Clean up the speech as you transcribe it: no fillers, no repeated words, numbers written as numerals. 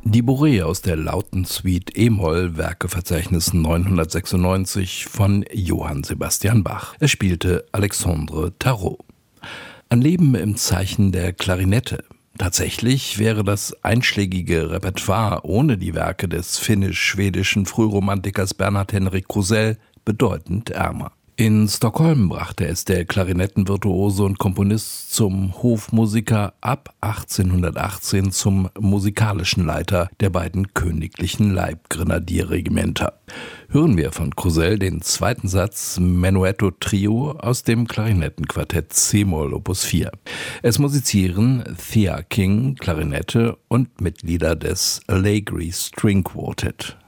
Die Bourrée aus der Lautensuite e-Moll, Werkeverzeichnis 996 von Johann Sebastian Bach. Es spielte Alexandre Tarot. Ein Leben im Zeichen der Klarinette. Tatsächlich wäre das einschlägige Repertoire ohne die Werke des finnisch-schwedischen Frühromantikers Bernhard Henrik Krusell bedeutend ärmer. In Stockholm brachte es der Klarinettenvirtuose und Komponist zum Hofmusiker, ab 1818 zum musikalischen Leiter der beiden königlichen Leibgrenadierregimenter. Hören wir von Krusell den zweiten Satz Menuetto Trio aus dem Klarinettenquartett c-Moll Opus 4. Es musizieren Thea King, Klarinette und Mitglieder des Allegri String Quartet.